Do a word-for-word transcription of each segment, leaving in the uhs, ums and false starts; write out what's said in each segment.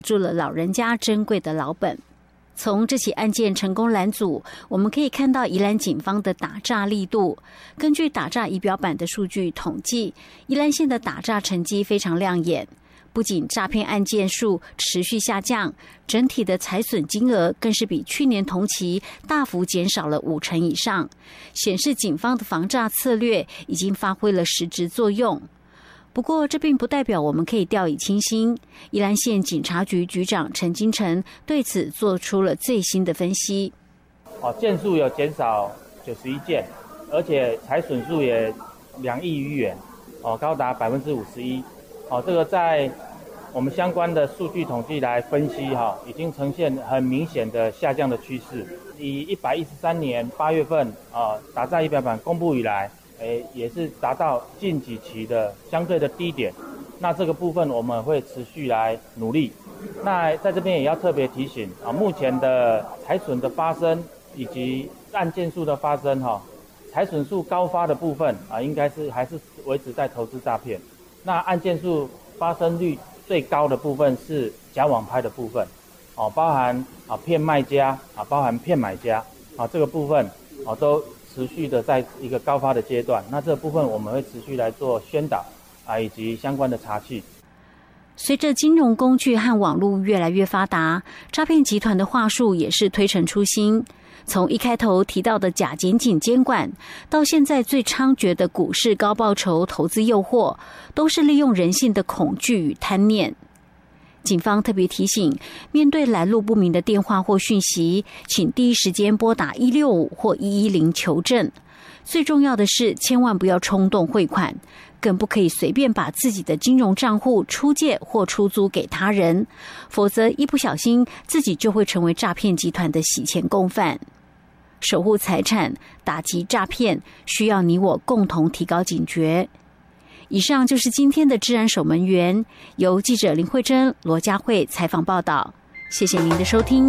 住了老人家珍贵的老本。从这起案件成功拦阻，我们可以看到宜兰警方的打诈力度。根据打诈仪表板的数据统计，宜兰县的打诈成绩非常亮眼，不仅诈骗案件数持续下降，整体的财损金额更是比去年同期大幅减少了五成以上，显示警方的防诈策略已经发挥了实质作用。不过，这并不代表我们可以掉以轻心。宜兰县警察局局长陈金城对此做出了最新的分析。 哦，件数有减少九十一件，而且财损数也两亿余元，哦，高达百分之五十一。哦，这个在我们相关的数据统计来分析，哈、哦，已经呈现很明显的下降的趋势。以一百一十三年八月份啊、呃、打诈仪表板公布以来。诶，也是达到近几期的相对的低点，那这个部分我们会持续来努力。那在这边也要特别提醒啊，目前的财损的发生以及案件数的发生哈，财损数高发的部分啊，应该是还是维持在投资诈骗。那案件数发生率最高的部分是假网拍的部分，哦，包含啊骗卖家啊，包含骗买家啊，这个部分啊都持续的在一个高发的阶段，那这部分我们会持续来做宣导啊，以及相关的查缉。 随着金融工具和网络越来越发达，诈骗集团的话术也是推陈出新。从一开头提到的假检警监管，到现在最猖獗的股市高报酬投资诱惑，都是利用人性的恐惧与贪念。警方特别提醒，面对来路不明的电话或讯息，请第一时间拨打一六五或一一零求证。最重要的是，千万不要冲动汇款，更不可以随便把自己的金融账户出借或出租给他人，否则一不小心自己就会成为诈骗集团的洗钱共犯。守护财产，打击诈骗，需要你我共同提高警觉。以上就是今天的治安守门员，由记者林慧珍、罗佳慧采访报道。谢谢您的收听。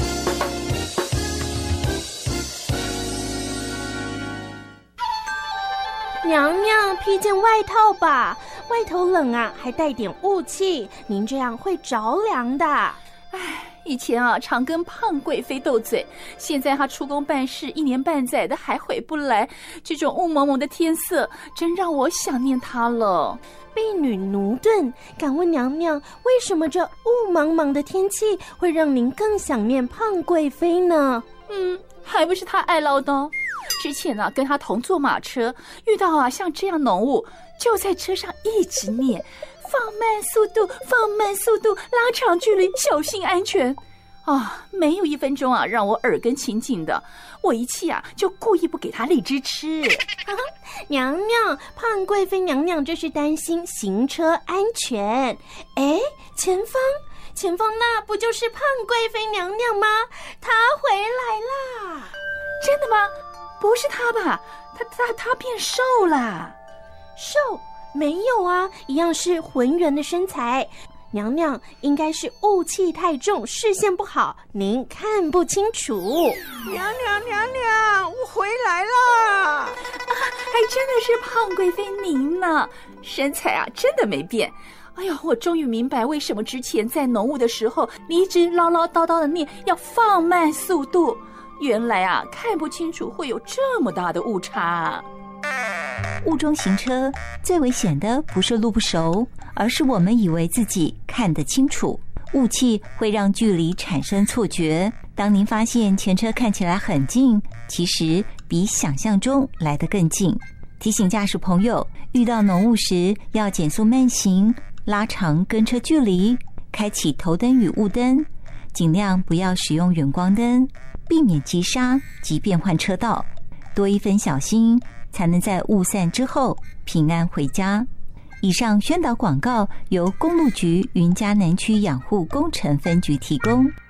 娘娘，披件外套吧，外头冷啊，还带点雾气，您这样会着凉的。 唉，以前啊常跟胖贵妃斗嘴，现在她出宫办事一年半载的还回不来，这种雾蒙蒙的天色真让我想念她了。 婢女奴顿，敢问娘娘，为什么这雾茫茫的天气会让您更想念胖贵妃呢？ 嗯，还不是她爱唠叨。之前啊跟她同坐马车，遇到啊像这样浓雾，就在车上一直念放慢速度，放慢速度，拉长距离，小心安全。啊，没有一分钟啊让我耳根清净的，我一气啊就故意不给她荔枝吃。 娘娘，胖贵妃娘娘这是担心行车安全。哎，前方前方那不就是胖贵妃娘娘吗？她回来啦！ 真的吗？不是她吧？她她她变瘦了。 瘦？没有啊，一样是浑圆的身材。娘娘应该是雾气太重，视线不好，您看不清楚。 娘娘娘娘，我回来了！ 啊，还真的是胖贵妃您呢，身材啊真的没变。哎呀，我终于明白为什么之前在浓雾的时候，你一直唠唠叨叨的念要放慢速度。原来啊，看不清楚会有这么大的误差。 雾中行车最危险的不是路不熟，而是我们以为自己看得清楚。雾气会让距离产生错觉，当您发现前车看起来很近，其实比想象中来得更近。提醒驾驶朋友，遇到浓雾时要减速慢行，拉长跟车距离，开启头灯与雾灯，尽量不要使用远光灯，避免急刹及变换车道。多一分小心，才能在雾散之后平安回家。以上宣导广告由公路局云嘉南区养护工程分局提供。